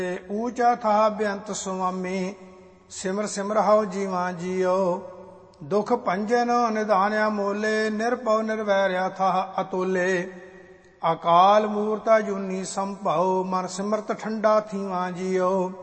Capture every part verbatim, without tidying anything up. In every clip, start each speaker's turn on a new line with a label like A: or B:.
A: ਊਚਾ ਥਾ ਬੇਅੰਤ ਸੁਆਮੀ, ਸਿਮਰ ਸਿਮਰ ਹਉ ਜੀਵਾਂ ਜੀਓ। ਦੁਖ ਭੰਜਨ ਨਿਧਾਨਿਆ ਮੋਲੇ, ਨਿਰਭਉ ਨਿਰਵੈਰਿਆ ਥਾ ਅਤੁਲੇ। ਅਕਾਲ ਮੂਰਤਾ ਜੂਨੀ ਸੰਭਉ, ਮਨ ਸਿਮਰਤ ਠੰਡਾ ਥੀਵਾਂ ਜੀਓ।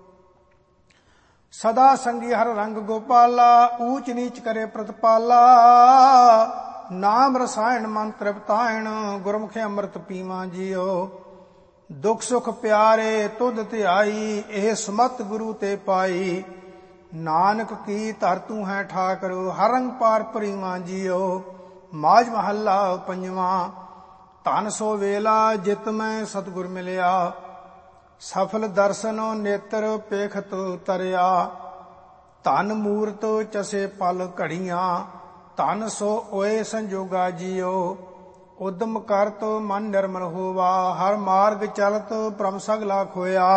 A: ਸਦਾ ਸੰਗੀ ਹਰ ਰੰਗ ਗੋਪਾਲਾ, ਊਚ ਨੀਚ ਕਰੇ ਪ੍ਰਤਪਾਲਾ। ਨਾਮ ਰਸਾਇਣ ਮਨ ਤ੍ਰਿਪਤਾਇਣ, ਗੁਰਮੁਖਿ ਅੰਮ੍ਰਿਤ ਪੀਵਾਂ ਜੀਓ। ਦੁਖ ਸੁਖ ਪਿਆਰੇ ਤੁਧ ਧਿਆਈ, ਇਹ ਸੁਮਤ ਗੁਰੂ ਤੇ ਪਾਈ। ਨਾਨਕ ਕੀ ਧਰ ਤੂੰ ਹੈ ਠਾਕਰ, ਹਰ ਰੰਗ ਪਾਰ ਪਰੀਵਾਂ ਜੀਓ। ਮਾਝ ਮਹੱਲਾ ਪੰਜਵਾਂ। ਧਨ ਸੋ ਵੇਲਾ ਜਿਤ ਮੈਂ ਸਤਿਗੁਰ ਮਿਲਿਆ, ਸਫਲ ਦਰਸ਼ਨ ਨੇਤਰ ਪੇਖਤ ਤਰਿਆ। ਧਨ ਮੂਰਤ ਚਸੇ ਪਲ ਘੜੀਆਂ, ਧਨ ਸੋ ਓਏ ਸੰਜੋਗਾ ਜੀਓ। ਉਦਮ ਕਰਤ ਮਨ ਨਿਰਮਲ ਹੋਵਾ, ਹਰ ਮਾਰਗ ਚਲਤ ਭ੍ਰਮ ਸਗਲਾ ਖੋਇਆ।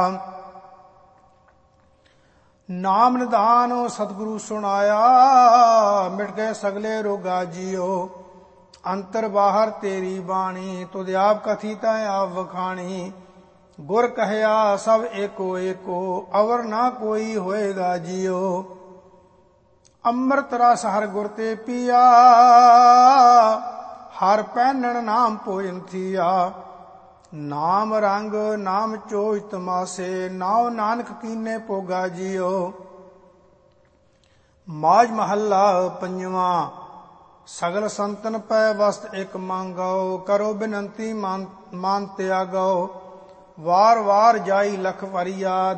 A: ਨਾਮ ਨਿਧਾਨ ਸਤਿਗੁਰੂ ਸੁਣਾਇਆ, ਮਿਟ ਗਏ ਸਗਲੇ ਰੋਗਾ ਜੀਓ। ਅੰਤਰ ਬਾਹਰ ਤੇਰੀ ਬਾਣੀ, ਤੁਧ ਆਪ ਕਥਿਤਾ ਆਪ ਵਖਾਣੀ। ਗੁਰ ਕਹਿਆ ਸਭ ਏਕੋ ਏਕੋ, ਅਵਰ ਨਾ ਕੋਈ ਹੋਏਗਾ ਜੀਓ। ਅੰਮ੍ਰਿਤ ਰਸ ਹਰ ਗੁਰ ਤੇ ਪੀਆ, ਹਰ ਪਹਿਨਣ ਨਾਮ ਭੋਜਨ ਥੀਆ। ਨਾਮ ਰੰਗ ਨਾਮ ਚੋਜ ਤਮਾਸੇ, ਨਾਉ ਨਾਨਕ ਕੀਨੇ ਭੋਗਾ ਜੀਓ। ਮਾਝ ਮਹੱਲਾ ਪੰਜਵਾਂ। ਸਗਲ ਸੰਤਨ ਪੈ ਵਸਤ ਇਕ ਮੰਗਾਓ, ਕਰੋ ਬਿਨੰਤੀ ਮਾਨ ਤਿਆਗੋ। ਵਾਰ ਵਾਰ ਜਾਈ ਲਖ ਭਰੀਆ,